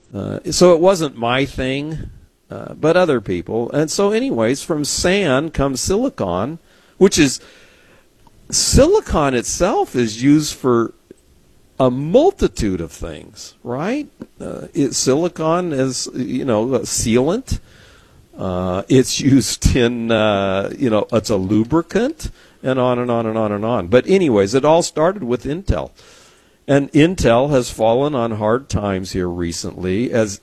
So it wasn't my thing, but other people. And so anyways, from sand comes silicon, which is, silicon itself is used for a multitude of things, right? Silicon is, a sealant. It's used in, it's a lubricant, and on and on and on and on. But anyways, it all started with Intel. And Intel has fallen on hard times here recently as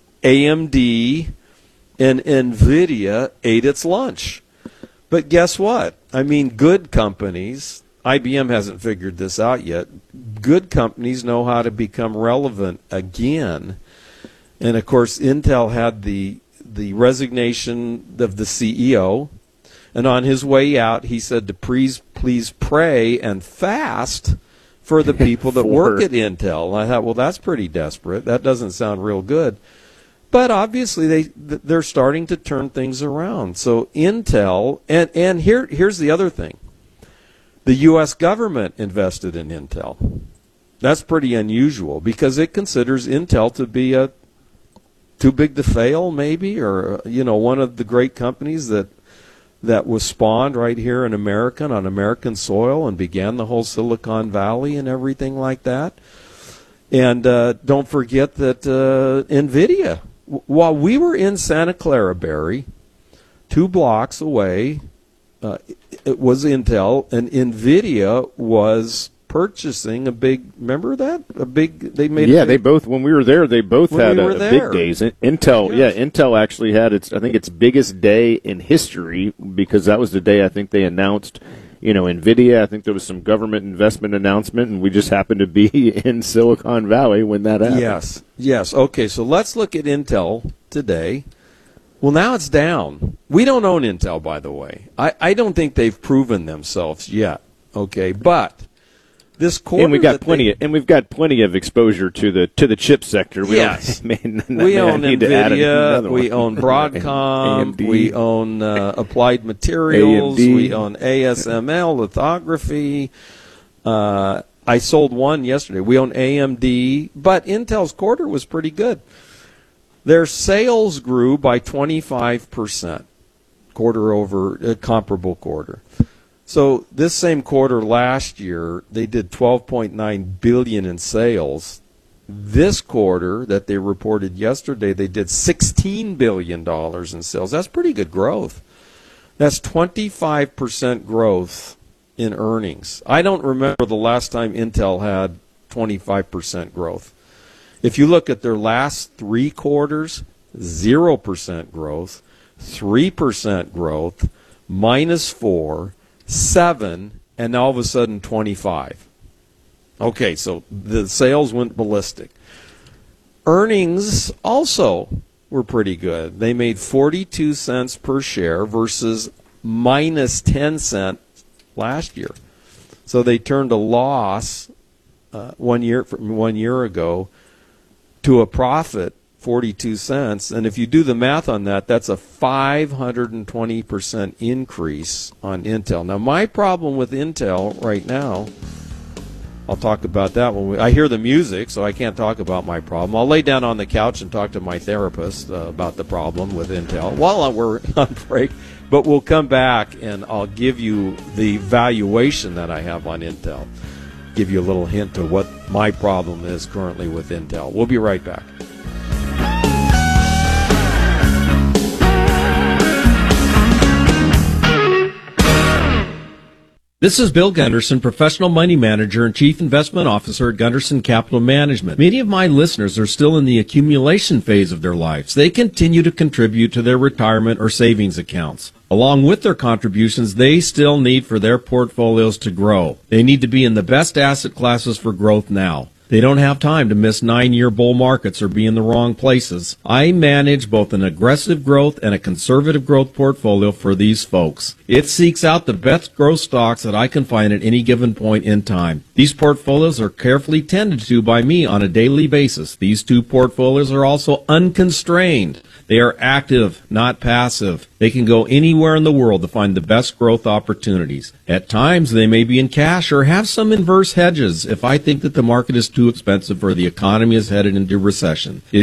AMD and NVIDIA ate its lunch. But guess what? I mean, good companies, IBM hasn't figured this out yet, good companies know how to become relevant again. And, of course, Intel had the resignation of the CEO, and on his way out, he said to please pray and fast for the people that work at Intel. And I thought, well, that's pretty desperate. That doesn't sound real good. But obviously, they're starting to turn things around. So Intel, and here's the other thing. The U.S. government invested in Intel. That's pretty unusual because it considers Intel to be too big to fail, maybe, or one of the great companies that was spawned right here in America on American soil and began the whole Silicon Valley and everything like that. And don't forget that NVIDIA, while we were in Santa Clara, Barry, 2 blocks away, it was Intel, and NVIDIA was purchasing a big, remember that? They made they both, when we were there, they both had a big days. Intel, yes. Intel actually had its biggest day in history because that was the day I think they announced, NVIDIA. I think there was some government investment announcement, and we just happened to be in Silicon Valley when that happened. Yes. Okay, so let's look at Intel today. Well, now it's down. We don't own Intel, by the way. I don't think they've proven themselves yet. Okay, but this quarter, and we've got plenty of exposure to the chip sector. We own NVIDIA, we own Broadcom, we own Applied Materials, AMD. We own ASML lithography. I sold one yesterday. We own AMD, but Intel's quarter was pretty good. Their sales grew by 25%, quarter over a comparable quarter. So this same quarter last year, they did $12.9 billion in sales. This quarter that they reported yesterday, they did $16 billion in sales. That's pretty good growth. That's 25% growth in earnings. I don't remember the last time Intel had 25% growth. If you look at their last 3 quarters, 0% growth, 3% growth, -4%, 7%, and all of a sudden 25%. Okay, so the sales went ballistic. Earnings also were pretty good. They made 42 cents per share versus -10 cents last year. So they turned a loss 1 year ago to a profit, 42 cents. And if you do the math on that, that's a 520% increase on Intel. Now, my problem with Intel right now, I'll talk about that when I hear the music, so I can't talk about my problem. I'll lay down on the couch and talk to my therapist about the problem with Intel while we're on break. But we'll come back, and I'll give you the valuation that I have on Intel. Give you a little hint to what my problem is currently with Intel. We'll be right back. This is Bill Gunderson, professional money manager and chief investment officer at Gunderson Capital Management. Many of my listeners are still in the accumulation phase of their lives. They continue to contribute to their retirement or savings accounts. Along with their contributions, they still need for their portfolios to grow. They need to be in the best asset classes for growth now. They don't have time to miss 9-year bull markets or be in the wrong places. I manage both an aggressive growth and a conservative growth portfolio for these folks. It seeks out the best growth stocks that I can find at any given point in time. These portfolios are carefully tended to by me on a daily basis. These 2 portfolios are also unconstrained. They are active, not passive. They can go anywhere in the world to find the best growth opportunities. At times, they may be in cash or have some inverse hedges if I think that the market is too expensive or the economy is headed into recession.